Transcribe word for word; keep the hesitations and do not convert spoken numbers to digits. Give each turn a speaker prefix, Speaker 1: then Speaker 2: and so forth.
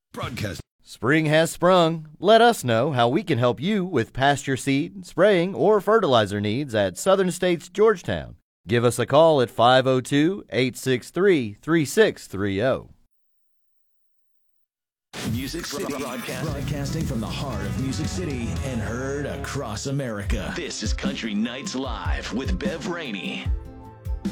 Speaker 1: Broadcast.
Speaker 2: Spring has sprung. Let us know how we can help you with pasture seed, spraying, or fertilizer needs at Southern States Georgetown. Give us a call at five oh two, eight six three, three six three oh.
Speaker 3: Music City broadcasting. broadcasting from the heart of Music City and heard across America. This is Country Nights Live with Bev Rainey.